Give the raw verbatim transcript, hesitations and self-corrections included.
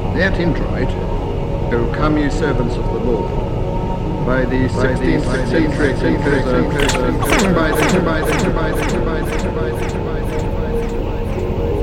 That introit, O come ye servants of the Lord, by the sixteenth century, by the by the by the by the by the